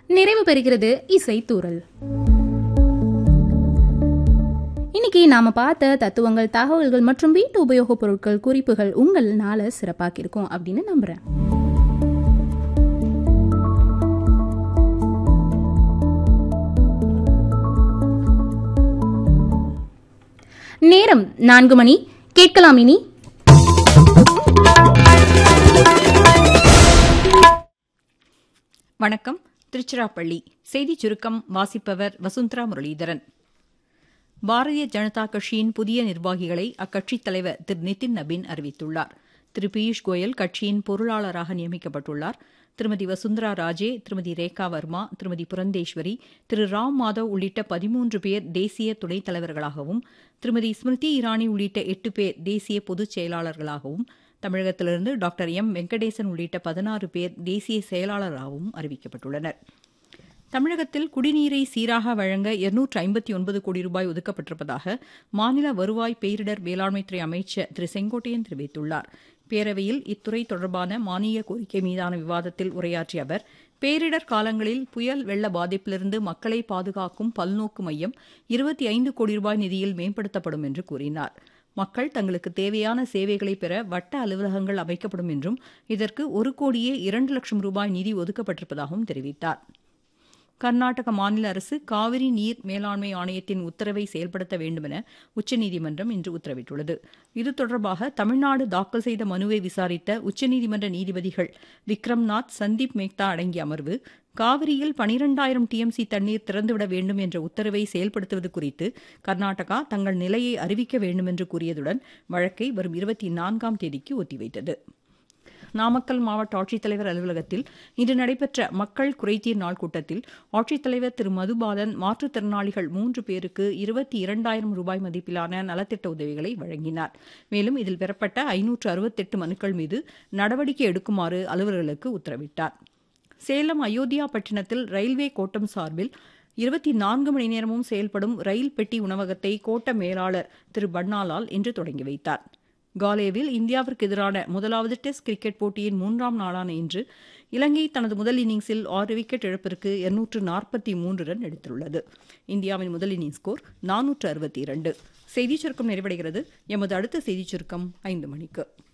நிறைவு பெறுகிறது இசை தூறல். இன்னைக்கு நாம பார்த்த தத்துவங்கள், தகவல்கள் மற்றும் வீட்டு உபயோகப் பொருட்கள் குறிப்புகள் உங்கள் நாளை சிறப்பாக்கியிருக்கும் அப்படின்னு நம்புறேன். நேரம் 4 மணி. கேட்கலாம் இனி வணக்கம். திருச்சிராப்பள்ளி செய்திச் சுருக்கம் வாசிப்பவர் வசுந்தரா முரளிதரன். பாரதிய ஜனதா கட்சியின் புதிய நிர்வாகிகளை அக்கட்சித் தலைவர் திரு நிதின் நபீன் அறிவித்துள்ளார். திரு பியூஷ் கோயல் கட்சியின் பொருளாளராக நியமிக்கப்பட்டுள்ளார். திருமதி வசுந்தரா ராஜே, திருமதி ரேகா வர்மா, திருமதி புரந்தேஸ்வரி, திரு ராம் மாதவ் உள்ளிட்ட 13 பேர் தேசிய துணைத் தலைவர்களாகவும், திருமதி ஸ்மிருதி இரானி உள்ளிட்ட 8 பேர் தேசிய பொதுச் செயலாளர்களாகவும், தமிழகத்திலிருந்து டாக்டர் எம் வெங்கடேசன் உள்ளிட்ட 16 பேர் தேசிய செயலாளராகவும் அறிவிக்கப்பட்டுள்ளனர். தமிழகத்தில் குடிநீரை சீராக வழங்க 259 கோடி ரூபாய் ஒதுக்கப்பட்டிருப்பதாக மாநில வருவாய் பேரிடர் மேலாண்மைத்துறை அமைச்சர் திரு செங்கோட்டையன் தெரிவித்துள்ளார். பேரவையில் இத்துறை தொடர்பான மானிய கோரிக்கை மீதான விவாதத்தில் உரையாற்றிய அவர், பேரிடர் காலங்களில் புயல் வெள்ள பாதிப்பிலிருந்து மக்களை பாதுகாக்கும் பல்நோக்கு மையம் 25 கோடி ரூபாய் நிதியில் மேம்படுத்தப்படும் என்று கூறினார். மக்கள் தங்களுக்கு தேவையான சேவைகளை பெற வட்ட அலுவலகங்கள் அமைக்கப்படும் என்றும், இதற்கு 1,02,00,000 ரூபாய் நிதி ஒதுக்கப்பட்டிருப்பதாகவும் தெரிவித்தார். கர்நாடக மாநில அரசு காவிரி நீர் மேலாண்மை ஆணையத்தின் உத்தரவை செயல்படுத்த வேண்டுமென உச்சநீதிமன்றம் இன்று உத்தரவிட்டுள்ளது. இது தொடர்பாக தமிழ்நாடு தாக்கல் செய்த மனுவை விசாரித்த உச்சநீதிமன்ற நீதிபதிகள் விக்ரம்நாத், சந்தீப் மேக்தா அடங்கிய அமர்வு, காவிரியில் 12,000 டிஎம்சி தண்ணீர் திறந்துவிட வேண்டும் என்ற உத்தரவை செயல்படுத்துவது குறித்து கர்நாடகா தங்கள் நிலையை அறிவிக்க வேண்டும் என்று கூறியதுடன் வழக்கை வரும் 24ஆம் தேதிக்கு ஒத்திவைத்தது. நாமக்கல் மாவட்ட ஆட்சித்தலைவர் அலுவலகத்தில் இன்று நடைபெற்ற மக்கள் குறைதீர் நாள் கூட்டத்தில் ஆட்சித்தலைவர் திரு மதுபாலன் மாற்றுத்திறனாளிகள் 3 பேருக்கு 22,000 ரூபாய் மதிப்பிலான நலத்திட்ட உதவிகளை வழங்கினார். மேலும் இதில் பெறப்பட்ட 568 மனுக்கள் மீது நடவடிக்கை எடுக்குமாறு அலுவலர்களுக்கு உத்தரவிட்டார். சேலம் அயோத்தியா பட்டினத்தில் ரயில்வே கோட்டம் சார்பில் 24 மணி நேரமும் செயல்படும் ரயில் பெட்டி உணவகத்தை கோட்ட மேலாளர் திரு பட்னாலால் இன்று தொடங்கி வைத்தார். காலேவில் இந்தியாவிற்கு எதிரான முதலாவது டெஸ்ட் கிரிக்கெட் போட்டியின் 3ஆம் நாளான இன்று இலங்கை தனது முதல் இன்னிங்ஸில் 6 விக்கெட் இழப்பிற்கு 243 ரன் எடுத்துள்ளது. இந்தியாவின் முதல் இன்னிங்ஸ் ஸ்கோர் 462. செய்திச் சுருக்கம் நிறைவடைகிறது. எமது அடுத்த செய்திச் சுருக்கம் 5 மணிக்கு.